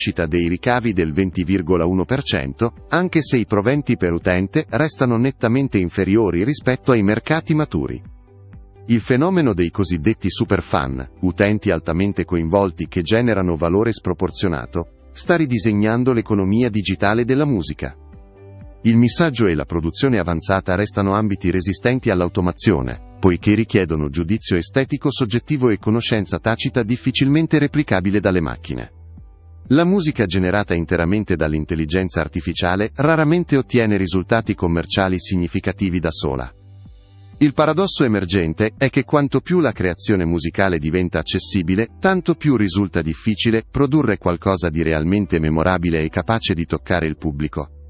crescita dei ricavi del 20,1%, anche se i proventi per utente restano nettamente inferiori rispetto ai mercati maturi. Il fenomeno dei cosiddetti superfan, utenti altamente coinvolti che generano valore sproporzionato, sta ridisegnando l'economia digitale della musica. Il missaggio e la produzione avanzata restano ambiti resistenti all'automazione, poiché richiedono giudizio estetico soggettivo e conoscenza tacita difficilmente replicabile dalle macchine. La musica generata interamente dall'intelligenza artificiale raramente ottiene risultati commerciali significativi da sola. Il paradosso emergente è che quanto più la creazione musicale diventa accessibile, tanto più risulta difficile produrre qualcosa di realmente memorabile e capace di toccare il pubblico.